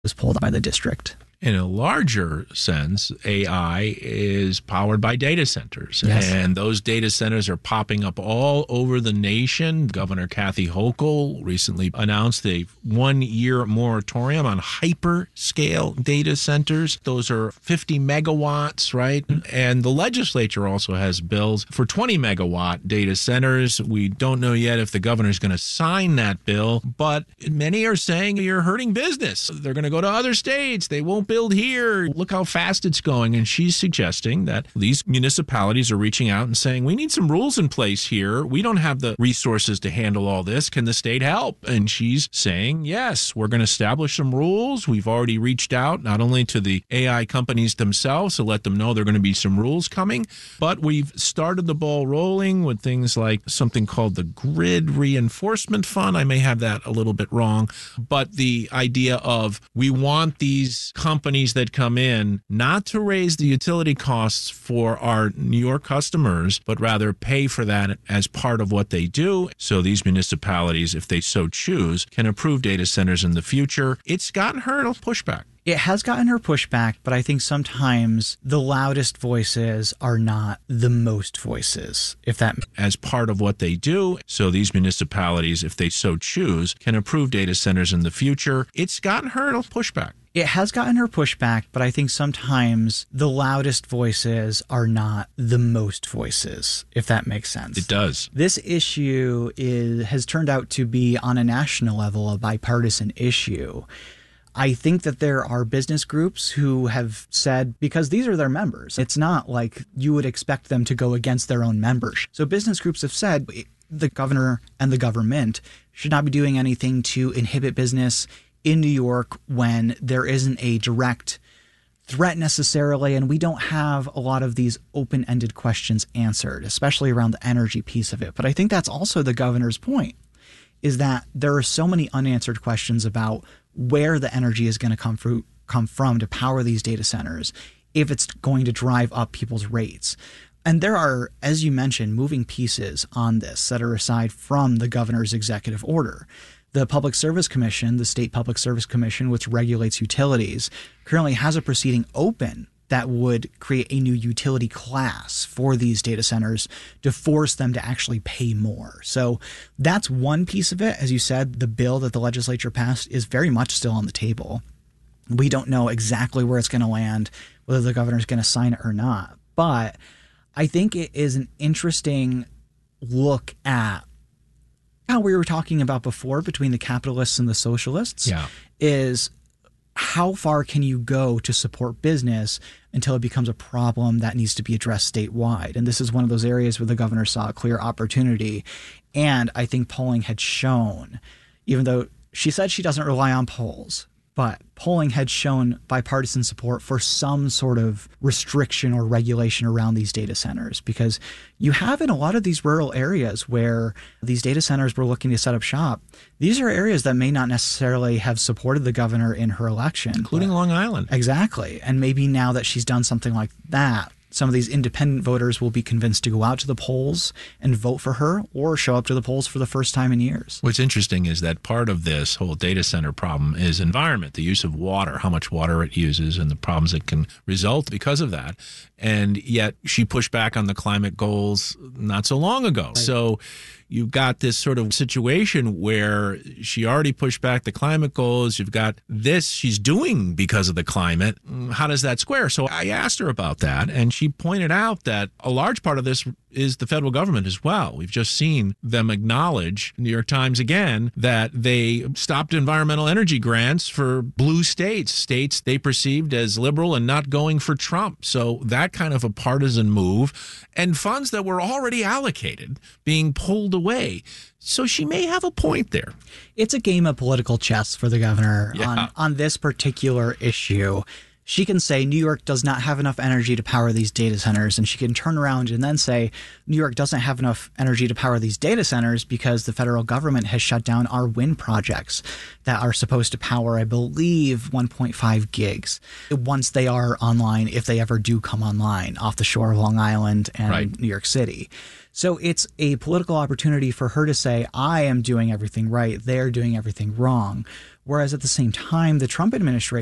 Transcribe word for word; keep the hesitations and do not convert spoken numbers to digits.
was pulled by the district. In a larger sense, A I is powered by data centers. Yes. And those data centers are popping up all over the nation. Governor Kathy Hochul recently announced a one-year moratorium on hyperscale data centers. Those are fifty megawatts, right? And the legislature also has bills for twenty megawatt data centers. We don't know yet if the governor is going to sign that bill, but many are saying you're hurting business. They're going to go to other states. They won't build here. Look how fast it's going. And she's suggesting that these municipalities are reaching out and saying, we need some rules in place here. We don't have the resources to handle all this. Can the state help? And she's saying, yes, we're going to establish some rules. We've already reached out not only to the A I companies themselves to let them know there are going to be some rules coming, but we've started the ball rolling with things like something called the Grid Reinforcement Fund. I may have that a little bit wrong, but the idea of we want these companies companies that come in not to raise the utility costs for our New York customers, but rather pay for that as part of what they do. So these municipalities, if they so choose, can approve data centers in the future. It's gotten her pushback. It has gotten her pushback, but I think sometimes the loudest voices are not the most voices, if that as part of what they do. So these municipalities, if they so choose, can approve data centers in the future. It's gotten her pushback. It has gotten her pushback, but I think sometimes the loudest voices are not the most voices, if that makes sense. It does. This issue is has turned out to be, on a national level, a bipartisan issue. I think that there are business groups who have said, because these are their members, it's not like you would expect them to go against their own members. So business groups have said the governor and the government should not be doing anything to inhibit business in New York when there isn't a direct threat necessarily, and we don't have a lot of these open-ended questions answered, especially around the energy piece of it. But I think that's also the governor's point, is that there are so many unanswered questions about where the energy is going to come, through, come from to power these data centers, if it's going to drive up people's rates. And there are, as you mentioned, moving pieces on this that are aside from the governor's executive order. The Public Service Commission, the State Public Service Commission, which regulates utilities, currently has a proceeding open that would create a new utility class for these data centers to force them to actually pay more. So that's one piece of it. As you said, the bill that the legislature passed is very much still on the table. We don't know exactly where it's going to land, whether the governor is going to sign it or not. But I think it is an interesting look at how we were talking about before between the capitalists and the socialists. Yeah. Is how far can you go to support business until it becomes a problem that needs to be addressed statewide? And this is one of those areas where the governor saw a clear opportunity. And I think polling had shown, even though she said she doesn't rely on polls, but polling had shown bipartisan support for some sort of restriction or regulation around these data centers, because you have in a lot of these rural areas where these data centers were looking to set up shop. These are areas that may not necessarily have supported the governor in her election. Including Long Island. Exactly. And maybe now that she's done something like that, some of these independent voters will be convinced to go out to the polls and vote for her, or show up to the polls for the first time in years. What's interesting is that part of this whole data center problem is environment, the use of water, how much water it uses, and the problems that can result because of that. And yet she pushed back on the climate goals not so long ago. Right. So you've got this sort of situation where she already pushed back the climate goals. You've got this she's doing because of the climate. How does that square? So I asked her about that, and she pointed out that a large part of this is the federal government as well. We've just seen them acknowledge, New York Times again, that they stopped environmental energy grants for blue states, states they perceived as liberal and not going for Trump. So that kind of a partisan move, and funds that were already allocated being pulled away. So she may have a point there. It's a game of political chess for the governor yeah. on, on this particular issue. She can say New York does not have enough energy to power these data centers, and she can turn around and then say New York doesn't have enough energy to power these data centers because the federal government has shut down our wind projects that are supposed to power, I believe, one point five gigs once they are online, if they ever do come online off the shore of Long Island and right. New York City. So it's a political opportunity for her to say, I am doing everything right, they're doing everything wrong. Whereas at the same time, the Trump administration